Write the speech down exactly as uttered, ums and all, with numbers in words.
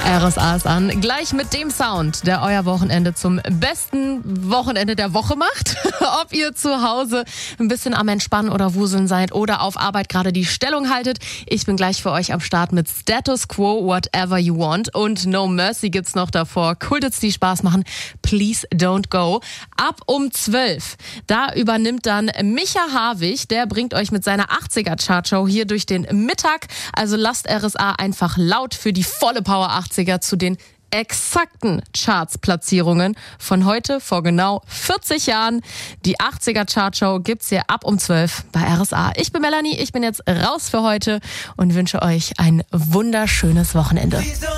R S A ist an. Gleich mit dem Sound, der euer Wochenende zum besten Wochenende der Woche macht. Ob ihr zu Hause ein bisschen am Entspannen oder Wuseln seid oder auf Arbeit gerade die Stellung haltet. Ich bin gleich für euch am Start mit Status Quo, Whatever You Want. Und No Mercy gibt's noch davor. Kultits, die Spaß machen. Please Don't Go. Ab um zwölf. Da übernimmt dann Micha Harwig. Der bringt euch mit seiner achtziger-Chartshow hier durch den Mittag. Also lasst R S A einfach laut für die volle Power achtziger zu den exakten Charts-Platzierungen von heute vor genau vierzig Jahren. Die achtziger-Chartshow gibt's hier ab um zwölf bei R S A. Ich bin Melanie, ich bin jetzt raus für heute und wünsche euch ein wunderschönes Wochenende.